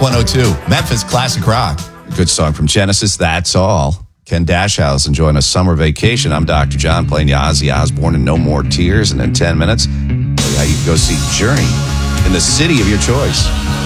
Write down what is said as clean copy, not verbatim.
102, Memphis Classic Rock. Good song from Genesis, That's All. Ken Dashhouse enjoying a summer vacation. I'm Dr. John playing you Ozzy Osbourne and No More Tears. And in 10 minutes, you can go see Journey in the city of your choice.